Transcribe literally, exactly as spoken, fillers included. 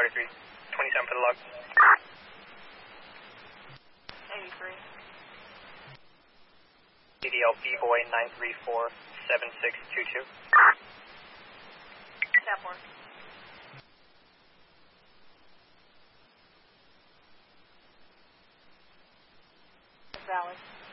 forty-three twenty-seven for the log. eighty-three. D D L B-Boy nine three four seven six two two. Tap one. Valley.